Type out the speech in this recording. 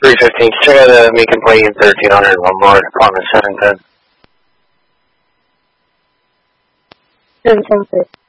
315. Check out the Macon Plain 1300 Lombard, apartment 710. 710.